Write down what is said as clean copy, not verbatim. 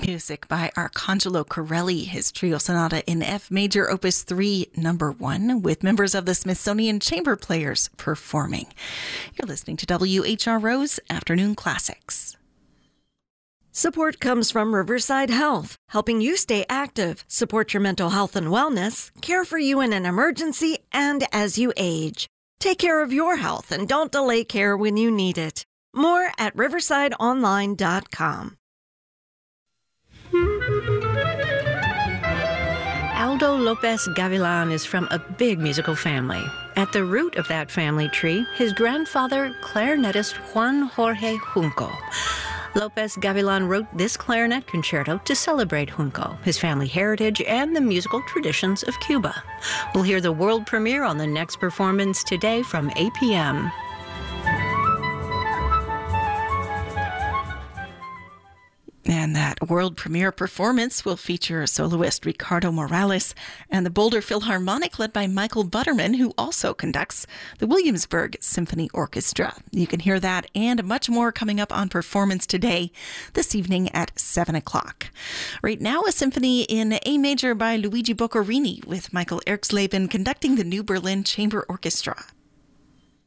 Music by Arcangelo Corelli, his trio sonata in F major, opus 3, number 1, with members of the Smithsonian Chamber Players performing. You're listening to WHRO's Afternoon Classics. Support comes from Riverside Health, helping you stay active, support your mental health and wellness, care for you in an emergency and as you age. Take care of your health and don't delay care when you need it. More at riversideonline.com. Aldo Lopez Gavilan is from a big musical family. At the root of that family tree, his grandfather, clarinetist Juan Jorge Junco. Lopez Gavilan wrote this clarinet concerto to celebrate Junco, his family heritage, and the musical traditions of Cuba. We'll hear the world premiere on the next performance today from 8 p.m. And that world premiere performance will feature soloist Ricardo Morales and the Boulder Philharmonic led by Michael Butterman, who also conducts the Williamsburg Symphony Orchestra. You can hear that and much more coming up on Performance Today this evening at 7 o'clock. Right now, a symphony in A major by Luigi Boccherini with Michael Erxleben conducting the New Berlin Chamber Orchestra.